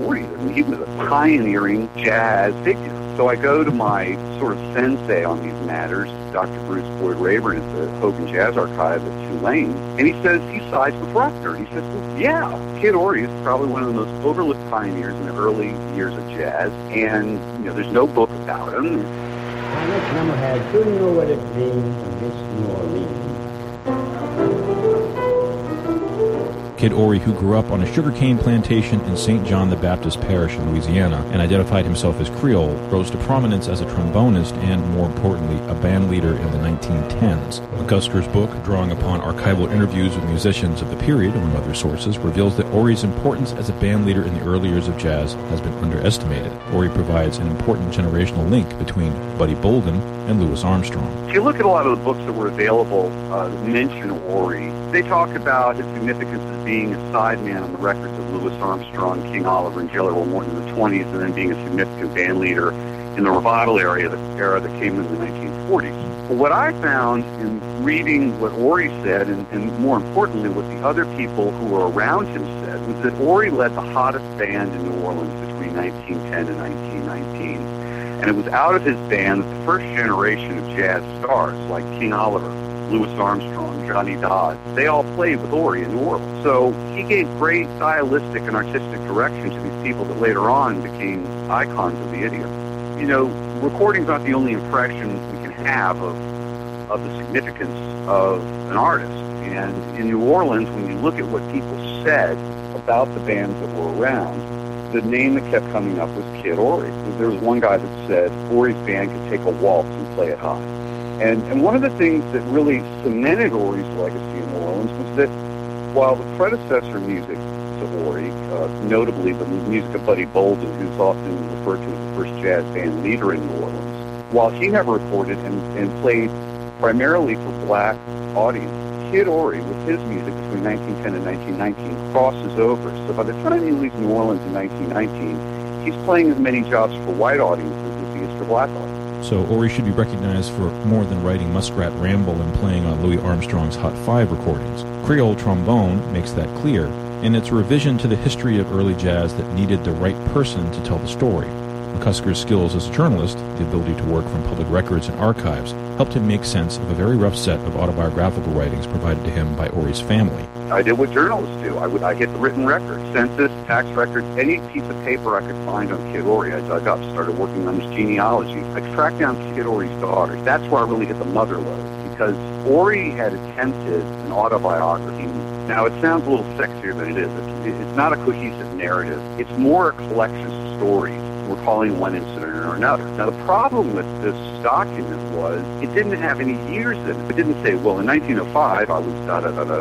1940s. I mean, he was a pioneering jazz figure. So I go to my sort of sensei on these matters, Dr. Bruce Boyd Rayburn at the Hogan Jazz Archive at Tulane, and he says he sides with Rucker. He says, well, yeah, Kid Ory is probably one of the most overlooked pioneers in the early years of jazz, and there's no book about him. Our next number has Do You Know What It Means to Miss New Orleans? Kid Ory, who grew up on a sugarcane plantation in St. John the Baptist Parish in Louisiana and identified himself as Creole, rose to prominence as a trombonist and, more importantly, a band leader in the 1910s. McCusker's book, drawing upon archival interviews with musicians of the period, among other sources, reveals that Ory's importance as a band leader in the early years of jazz has been underestimated. Ory provides an important generational link between Buddy Bolden and Louis Armstrong. If you look at a lot of the books that were available that mention Ory, they talk about his significance as being a sideman on the records of Louis Armstrong, King Oliver, and Jelly Roll Morton in the 20s, and then being a significant band leader in the revival era that came in the 1940s. But what I found in reading what Ory said, and more importantly, what the other people who were around him said, was that Ory led the hottest band in New Orleans between 1910 and 1919. And it was out of his band that the first generation of jazz stars, like King Oliver, Louis Armstrong, Johnny Dodds, they all played with Ory in New Orleans. So he gave great stylistic and artistic direction to these people that later on became icons of the idiom. Recording's not the only impression we can have of the significance of an artist. And in New Orleans, when you look at what people said about the bands that were around, the name that kept coming up was Kid Ory. There was one guy that said Ory's band could take a waltz and play it high. And one of the things that really cemented Ory's legacy in New Orleans was that while the predecessor music to Ory, notably the music of Buddy Bolden, who's often referred to as the first jazz band leader in New Orleans, while he never recorded and played primarily for black audiences, Kid Ory, with his music between 1910 and 1919, crosses over. So by the time he leaves New Orleans in 1919, he's playing as many jobs for white audiences as he is for black audiences. So Ory should be recognized for more than writing Muskrat Ramble and playing on Louis Armstrong's Hot 5 recordings. Creole trombone makes that clear, and it's a revision to the history of early jazz that needed the right person to tell the story. McCusker's skills as a journalist, the ability to work from public records and archives, helped him make sense of a very rough set of autobiographical writings provided to him by Ory's family. I did what journalists do. I get the written record, census, tax records, any piece of paper I could find on Kid Ory. I dug up, started working on his genealogy. I tracked down Kid Ory's daughters. That's where I really hit the mother lode, because Ory had attempted an autobiography. Now, it sounds a little sexier than it is. It's not a cohesive narrative. It's more a collection of stories recalling one incident or another. Now, the problem with this document was it didn't have any years in it. It didn't say, well, in 1905, I was da-da-da-da,